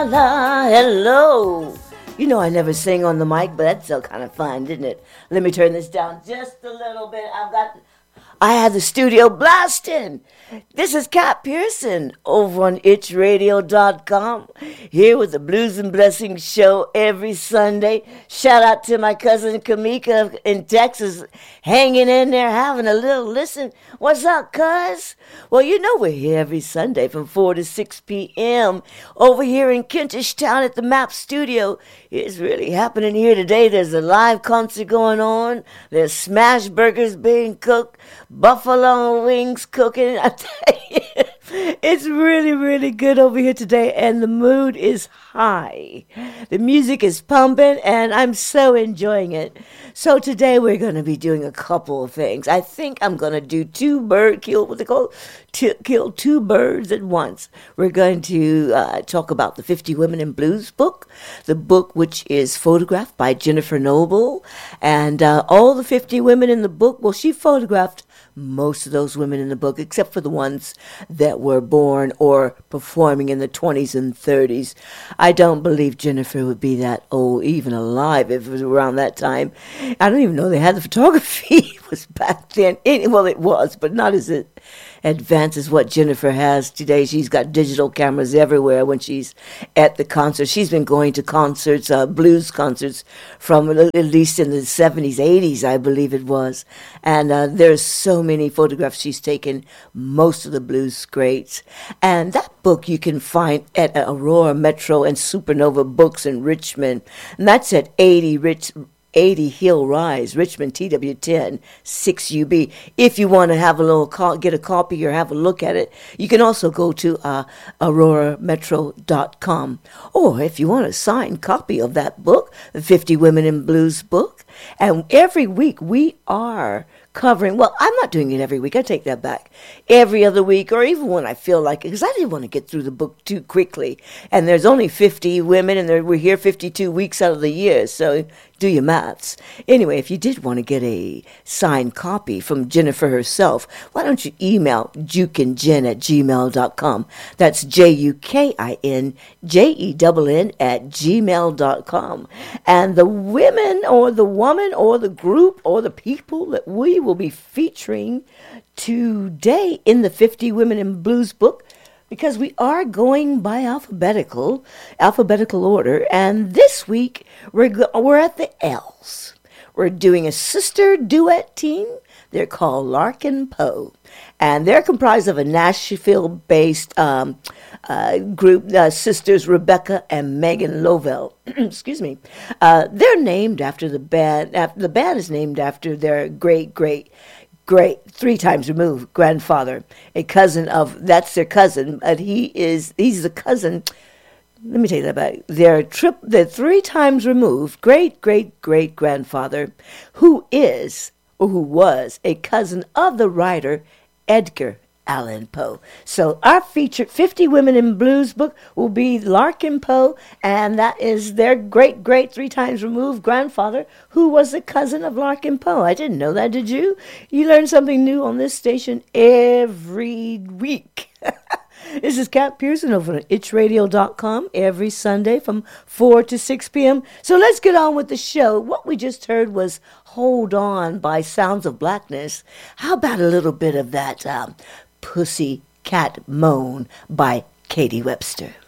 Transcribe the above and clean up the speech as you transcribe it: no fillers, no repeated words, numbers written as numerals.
la, hello. You know I never sing on the mic, but that's still kind of fun, didn't it? Let me turn this down just a little bit. I had the studio blasting. This is Kat Pearson over on itchradio.com, here with the Blues and Blessings show every Sunday. Shout out to my cousin Kamika in Texas, hanging in there, having a little listen. What's up, cuz? Well, you know we're here every Sunday from 4 to 6 p.m. over here in Kentish Town at the MAP Studio. It's really happening here today. There's a live concert going on. There's smash burgers being cooked, buffalo wings cooking. I tell you, it's really, really good over here today, and the mood is high. The music is pumping, and I'm so enjoying it. So today we're going to be doing a couple of things. I think I'm going to do kill two birds at once. We're going to talk about the 50 Women in Blues book, the book which is photographed by Jennifer Noble, and all the 50 women in the book, well, she photographed most of those women in the book, except for the ones that were born or performing in the 20s and 30s. I don't believe Jennifer would be that old, even alive, if it was around that time. I don't even know they had the photography was back then. Well, it was, but not as advanced as what Jennifer has today. She's got digital cameras everywhere when she's at the concert. She's been going to concerts, blues concerts, from at least in the 70s, 80s, I believe it was. And there's so many photographs she's taken, most of the blues greats. And that book you can find at Aurora Metro and Supernova Books in Richmond. And that's at 80 Hill Rise, Richmond, TW10 6UB. If you want to have a little get a copy or have a look at it, you can also go to aurorametro.com. Or if you want a signed copy of that book, the 50 Women in Blues book. And every week we are covering, well, I'm not doing it every week, I take that back, every other week, or even when I feel like it, because I didn't want to get through the book too quickly, and there's only 50 women, and we're here 52 weeks out of the year, so do your maths. Anyway, if you did want to get a signed copy from Jennifer herself, why don't you email jukinjen@gmail.com. That's JUKINJENN@gmail.com. And the women or the woman or the group or the people that we will be featuring today in the 50 Women in Blues book, because we are going by alphabetical order, and this week we're at the L's. We're doing a sister duet team. They're called Larkin Poe, and they're comprised of a Nashville-based group, sisters Rebecca and Megan Lovell. Excuse me. They're named after the band. The band is named after their great 3 times removed grandfather, that's their cousin, but he's the cousin. Let me take that back. They're 3 times removed great grandfather, who was a cousin of the writer Edgar Allan Poe. So our featured 50 Women in Blues book will be Larkin Poe, and that is their great 3 times removed grandfather, who was a cousin of Larkin Poe. I didn't know that, did you? You learn something new on this station every week. This is Kat Pearson over at itchradio.com every Sunday from 4 to 6 p.m. So let's get on with the show. What we just heard was Hold On by Sounds of Blackness. How about a little bit of that Pussy Cat Moan by Katie Webster?